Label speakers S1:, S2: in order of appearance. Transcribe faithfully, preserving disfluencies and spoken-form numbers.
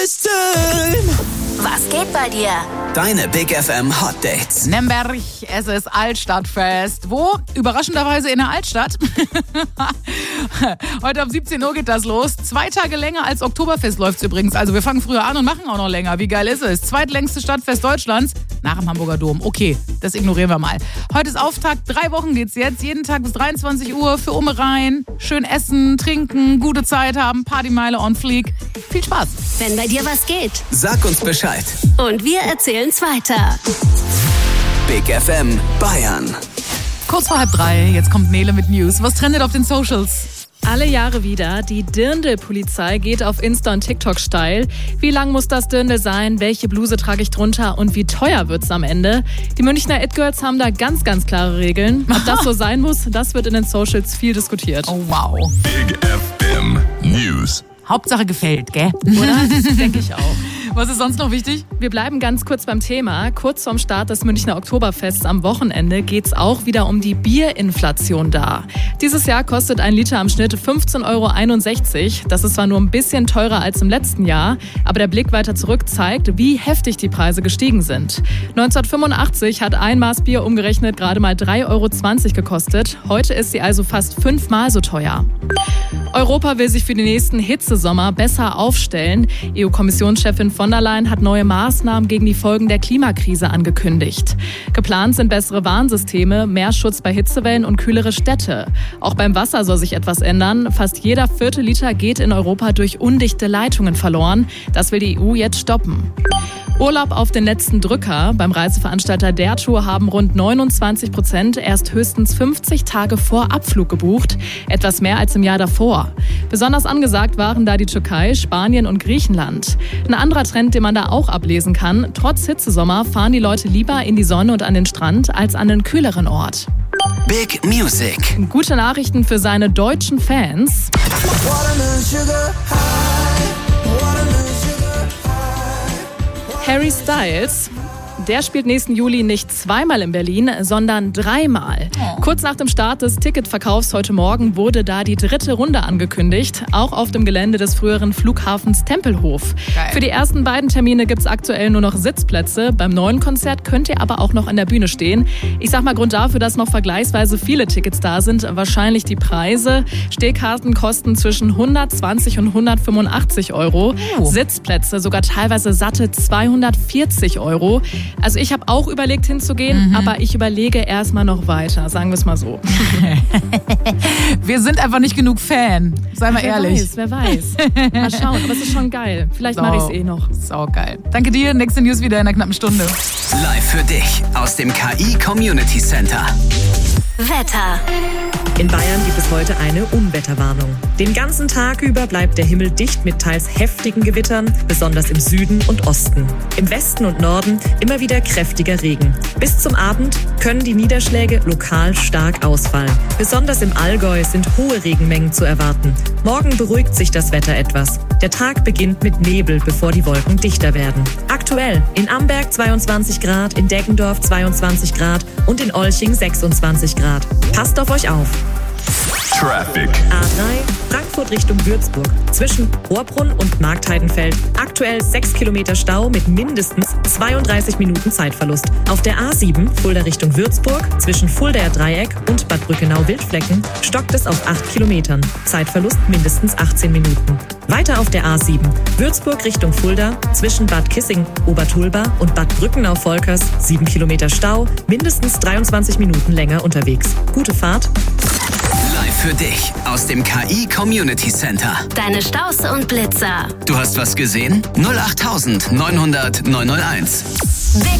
S1: Was geht bei dir?
S2: Deine Big F M Hot Dates.
S3: Nürnberg, es ist Altstadtfest. Wo? Überraschenderweise in der Altstadt. Heute um siebzehn Uhr geht das los. Zwei Tage länger als Oktoberfest läuft's übrigens. Also wir fangen früher an und machen auch noch länger. Wie geil ist es? Zweitlängste Stadtfest Deutschlands nach dem Hamburger Dom. Okay, das ignorieren wir mal. Heute ist Auftakt. Drei Wochen geht's jetzt. Jeden Tag bis dreiundzwanzig Uhr für Umerein. Schön essen, trinken, gute Zeit haben. Partymeile on fleek. Viel Spaß.
S1: Wenn bei dir was geht.
S2: Sag uns Bescheid.
S1: Und wir erzählen's weiter.
S2: Big F M Bayern.
S3: Kurz vor halb drei, jetzt kommt Nele mit News. Was trendet auf den Socials?
S4: Alle Jahre wieder. Die Dirndl-Polizei geht auf Insta und TikTok steil. Wie lang muss das Dirndl sein? Welche Bluse trage ich drunter? Und wie teuer wird's am Ende? Die Münchner It-Girls haben da ganz, ganz klare Regeln. Ob das so sein muss, das wird in den Socials viel diskutiert.
S3: Oh, wow.
S5: Big F M News.
S3: Hauptsache gefällt, gell?
S4: Oder? Das denke ich auch.
S3: Was ist sonst noch wichtig?
S4: Wir bleiben ganz kurz beim Thema. Kurz vorm Start des Münchner Oktoberfests am Wochenende geht es auch wieder um die Bierinflation da. Dieses Jahr kostet ein Liter am Schnitt fünfzehn Euro einundsechzig. Das ist zwar nur ein bisschen teurer als im letzten Jahr, aber der Blick weiter zurück zeigt, wie heftig die Preise gestiegen sind. neunzehnhundertfünfundachtzig hat ein Maß Bier umgerechnet gerade mal drei Euro zwanzig gekostet. Heute ist sie also fast fünfmal so teuer. Europa will sich für die nächsten Hitzesommer besser aufstellen. E U-Kommissionschefin von der Leyen hat neue Maßnahmen gegen die Folgen der Klimakrise angekündigt. Geplant sind bessere Warnsysteme, mehr Schutz bei Hitzewellen und kühlere Städte. Auch beim Wasser soll sich etwas ändern. Fast jeder vierte Liter geht in Europa durch undichte Leitungen verloren. Das will die E U jetzt stoppen. Urlaub auf den letzten Drücker. Beim Reiseveranstalter der Tour haben rund neunundzwanzig Prozent erst höchstens fünfzig Tage vor Abflug gebucht. Etwas mehr als im Jahr davor. Besonders angesagt waren da die Türkei, Spanien und Griechenland. Ein anderer Trend, den man da auch ablesen kann: Trotz Hitzesommer fahren die Leute lieber in die Sonne und an den Strand als an den kühleren Ort.
S2: Big Music.
S4: Gute Nachrichten für seine deutschen Fans. Harry Styles, der spielt nächsten Juli nicht zweimal in Berlin, sondern dreimal. Oh. Kurz nach dem Start des Ticketverkaufs heute Morgen wurde da die dritte Runde angekündigt, auch auf dem Gelände des früheren Flughafens Tempelhof. Geil. Für die ersten beiden Termine gibt es aktuell nur noch Sitzplätze. Beim neuen Konzert könnt ihr aber auch noch an der Bühne stehen. Ich sag mal, Grund dafür, dass noch vergleichsweise viele Tickets da sind, wahrscheinlich die Preise. Stehkarten kosten zwischen hundertzwanzig und hundertfünfundachtzig Euro. Oh. Sitzplätze sogar teilweise satte zweihundertvierzig Euro. Also ich habe auch überlegt hinzugehen, mhm. aber ich überlege erstmal noch weiter, sagen wir es mal so.
S3: Wir sind einfach nicht genug Fan, sei mal
S4: Ach, wer
S3: ehrlich.
S4: Weiß, wer weiß. Mal schauen, aber es ist schon geil. Vielleicht so. Mache ich es eh noch.
S3: Sau geil. Danke dir, nächste News wieder in einer knappen Stunde.
S2: Live für dich aus dem K I Community Center.
S1: Wetter.
S6: In Bayern gibt es heute eine Unwetterwarnung. Den ganzen Tag über bleibt der Himmel dicht mit teils heftigen Gewittern, besonders im Süden und Osten. Im Westen und Norden immer wieder kräftiger Regen. Bis zum Abend können die Niederschläge lokal stark ausfallen. Besonders im Allgäu sind hohe Regenmengen zu erwarten. Morgen beruhigt sich das Wetter etwas. Der Tag beginnt mit Nebel, bevor die Wolken dichter werden. Aktuell in Amberg zweiundzwanzig Grad, in Deggendorf zweiundzwanzig Grad und in Olching sechsundzwanzig Grad. Passt auf euch auf.
S5: Traffic.
S6: A drei, Frankfurt Richtung Würzburg. Zwischen Rohrbrunn und Marktheidenfeld. Aktuell sechs Kilometer Stau mit mindestens zweiunddreißig Minuten Zeitverlust. Auf der A sieben, Fulda Richtung Würzburg. Zwischen Fuldaer Dreieck und Bad Brückenau-Wildflecken stockt es auf acht Kilometern. Zeitverlust mindestens achtzehn Minuten. Weiter auf der A sieben, Würzburg Richtung Fulda. Zwischen Bad Kissing, Obertulba und Bad Brückenau-Volkers sieben Kilometer Stau. Mindestens dreiundzwanzig Minuten länger unterwegs. Gute Fahrt.
S2: Live für dich aus dem K I Community Center.
S1: Deine Staus und Blitzer.
S2: Du hast was gesehen? null acht neunhundert neunhunderteins.
S1: Big